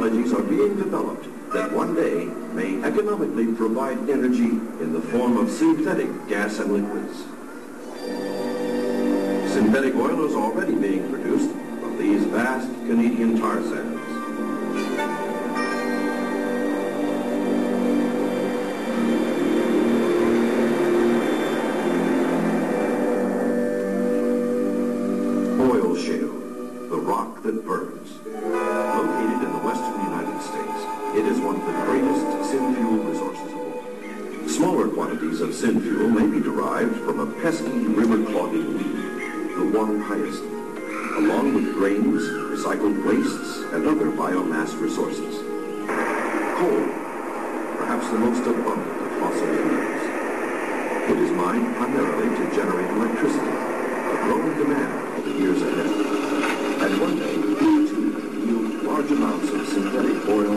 technologies are being developed that one day may economically provide energy in the form of synthetic gas and liquids. Synthetic oil is already being produced from these vast Canadian tar sands. Oil shale, the rock that burns. Located in the western United States, it is one of the greatest synfuel resources of all. Smaller quantities of synfuel may be derived from a pesky river-clogging weed, the Wong hyacinth, along with grains, recycled wastes, and other biomass resources. Coal, perhaps the most abundant of fossil fuels. It is mined primarily to generate electricity, a growing demand for the years ahead. And one day, it too will yield large amounts of synthetic oil